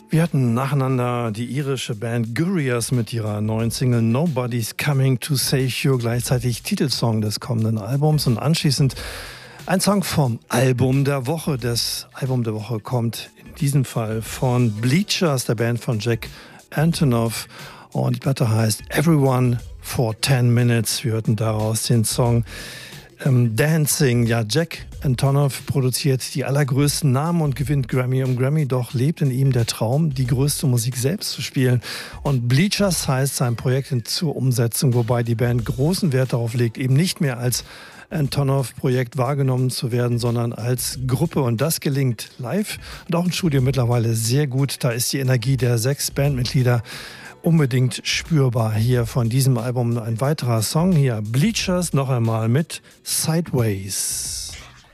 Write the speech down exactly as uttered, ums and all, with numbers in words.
Wir hatten nacheinander die irische Band Gurias mit ihrer neuen Single Nobody's Coming to Save You, gleichzeitig Titelsong des kommenden Albums, und anschließend ein Song vom Album der Woche. Das Album der Woche kommt in diesem Fall von Bleachers, der Band von Jack Antonoff, und die Platte heißt Everyone for ten minutes. Wir hörten daraus den Song ähm, Dancing. Ja, Jack Antonoff produziert die allergrößten Namen und gewinnt Grammy um Grammy, doch lebt in ihm der Traum, die größte Musik selbst zu spielen. Und Bleachers heißt sein Projekt zur Umsetzung, wobei die Band großen Wert darauf legt, eben nicht mehr als Antonoff-Projekt wahrgenommen zu werden, sondern als Gruppe. Und das gelingt live und auch im Studio mittlerweile sehr gut. Da ist die Energie der sechs Bandmitglieder unbedingt spürbar. Hier von diesem Album ein weiterer Song. Hier Bleachers noch einmal mit Sideways.